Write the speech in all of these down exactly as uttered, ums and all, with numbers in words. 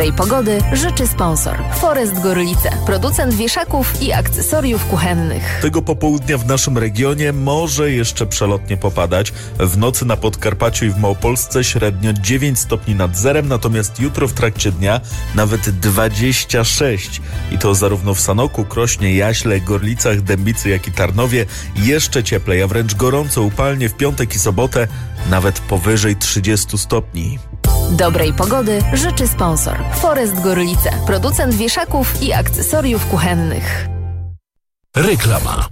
Tej pogody życzy sponsor Forest Gorlice, producent wieszaków i akcesoriów kuchennych. Tego popołudnia w naszym regionie może jeszcze przelotnie popadać. W nocy na Podkarpaciu i w Małopolsce średnio dziewięć stopni nad zerem, natomiast jutro w trakcie dnia nawet dwadzieścia sześć. I to zarówno w Sanoku, Krośnie, Jaśle, Gorlicach, Dębicy, jak i Tarnowie. Jeszcze cieplej, a wręcz gorąco upalnie w piątek i sobotę nawet powyżej trzydzieści stopni. Dobrej pogody życzy sponsor Forest Gorlice, producent wieszaków i akcesoriów kuchennych. Reklama.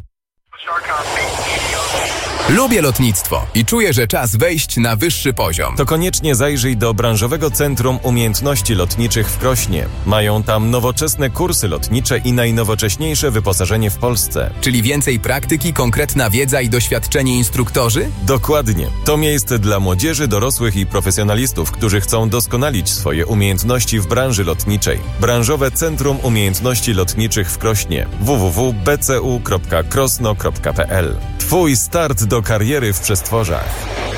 Lubię lotnictwo i czuję, że czas wejść na wyższy poziom. To koniecznie zajrzyj do Branżowego Centrum Umiejętności Lotniczych w Krośnie. Mają tam nowoczesne kursy lotnicze i najnowocześniejsze wyposażenie w Polsce. Czyli więcej praktyki, konkretna wiedza i doświadczeni instruktorzy? Dokładnie. To miejsce dla młodzieży, dorosłych i profesjonalistów, którzy chcą doskonalić swoje umiejętności w branży lotniczej. Branżowe Centrum Umiejętności Lotniczych w Krośnie. w w w kropka b c u kropka krosno kropka p l. Twój start do kariery w przestworzach.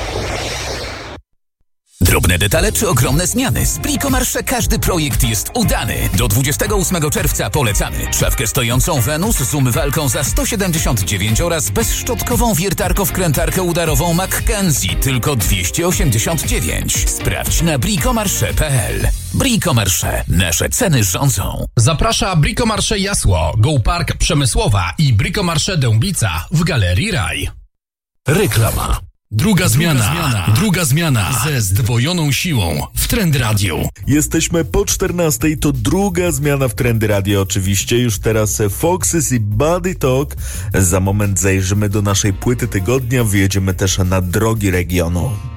Drobne detale czy ogromne zmiany? Z Bricomarché każdy projekt jest udany. Do dwudziestego ósmego czerwca polecamy. Szafkę stojącą Venus z umywalką za sto siedemdziesiąt dziewięć oraz bezszczątkową wiertarko-wkrętarkę udarową Mackenzie tylko dwieście osiemdziesiąt dziewięć. Sprawdź na bricomarché kropka p l. Bricomarché. Nasze ceny rządzą. Zaprasza Bricomarché Jasło, Go Park Przemysłowa i Bricomarché Dębica w Galerii Raj. Reklama. Druga zmiana, druga zmiana, druga zmiana ze zdwojoną siłą w Trend Radio. Jesteśmy po czternastej, to druga zmiana w Trendy Radio oczywiście. Już teraz Foxes i Body Talk. Za moment zajrzymy do naszej płyty tygodnia, wyjedziemy też na drogi regionu.